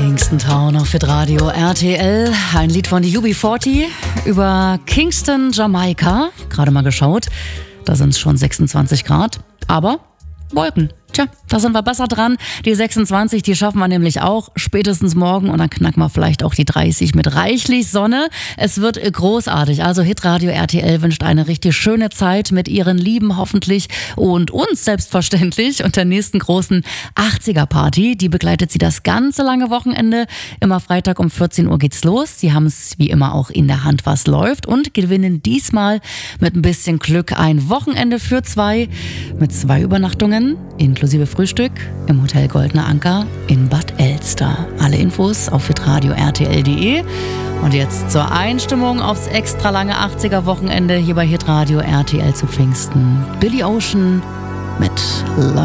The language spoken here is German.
Kingston Town auf Hitradio RTL. Ein Lied von die UB40 über Kingston, Jamaika. Gerade mal geschaut, da sind es schon 26 Grad. Aber Wolken. Tja, da sind wir besser dran. Die 26, die schaffen wir nämlich auch spätestens morgen und dann knacken wir vielleicht auch die 30 mit reichlich Sonne. Es wird großartig. Also Hitradio RTL wünscht eine richtig schöne Zeit mit ihren Lieben hoffentlich und uns selbstverständlich und der nächsten großen 80er-Party. Die begleitet sie das ganze lange Wochenende. Immer Freitag um 14 Uhr geht's los. Sie haben es wie immer auch in der Hand, was läuft und gewinnen diesmal mit ein bisschen Glück ein Wochenende für zwei mit 2 Übernachtungen inklusive Frühstück im Hotel Goldener Anker in Bad Elster. Alle Infos auf hitradio RTL.de. Und jetzt zur Einstimmung aufs extra lange 80er-Wochenende hier bei Hitradio RTL zu Pfingsten. Billy Ocean mit Love.